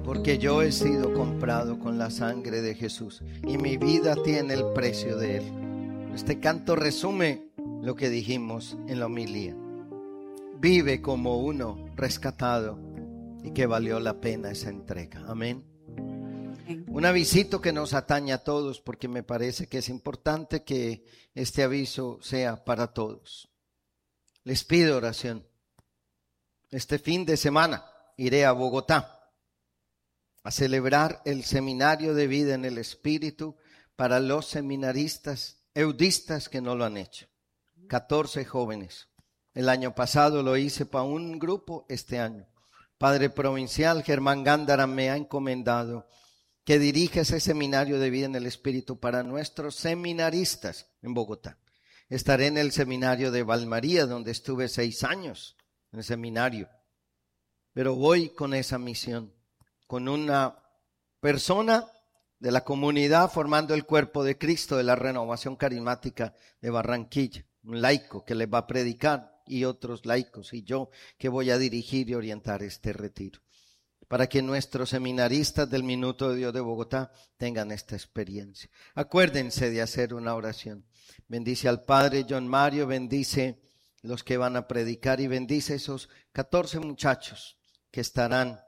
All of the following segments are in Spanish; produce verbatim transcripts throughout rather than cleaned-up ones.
porque yo he sido comprado con la sangre de Jesús y mi vida tiene el precio de Él. Este canto resume lo que dijimos en la homilía. Vive como uno rescatado y que valió la pena esa entrega. Amén. Un avisito que nos atañe a todos, porque me parece que es importante que este aviso sea para todos. Les pido oración. Este fin de semana iré a Bogotá a celebrar el seminario de vida en el Espíritu para los seminaristas eudistas que no lo han hecho. catorce jóvenes. El año pasado lo hice para un grupo, este año. Padre provincial Germán Gándara me ha encomendado que dirija ese seminario de vida en el Espíritu para nuestros seminaristas en Bogotá. Estaré en el seminario de Valmaría, donde estuve seis años en el seminario. Pero voy con esa misión, con una persona de la comunidad formando el cuerpo de Cristo de la Renovación Carismática de Barranquilla, un laico que les va a predicar y otros laicos, y yo que voy a dirigir y orientar este retiro, para que nuestros seminaristas del Minuto de Dios de Bogotá tengan esta experiencia. Acuérdense de hacer una oración. Bendice al Padre John Mario, bendice los que van a predicar y bendice esos catorce muchachos que estarán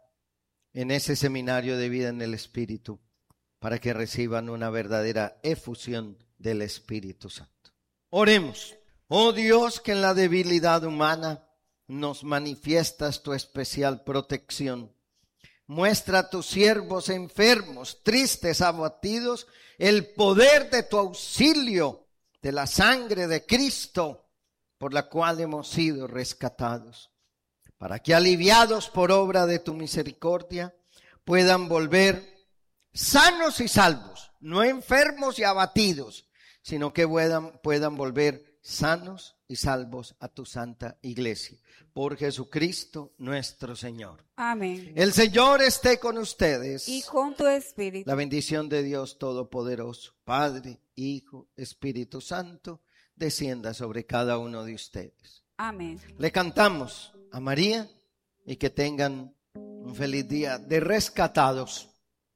en ese seminario de vida en el Espíritu para que reciban una verdadera efusión del Espíritu Santo. Oremos. Oh Dios, que en la debilidad humana nos manifiestas tu especial protección. Muestra a tus siervos enfermos, tristes, abatidos, el poder de tu auxilio, de la sangre de Cristo, por la cual hemos sido rescatados, para que aliviados por obra de tu misericordia, puedan volver sanos y salvos, no enfermos y abatidos, sino que puedan, puedan volver sanos y salvos a tu santa iglesia. Por Jesucristo nuestro Señor. Amén. El Señor esté con ustedes. Y con tu espíritu. La bendición de Dios Todopoderoso, Padre, Hijo, Espíritu Santo, descienda sobre cada uno de ustedes. Amén. Le cantamos a María y que tengan un feliz día de rescatados.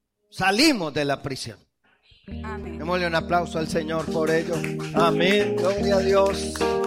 Salimos de la prisión. Amén. Démosle un aplauso al Señor por ello. Amén. Gloria a Dios.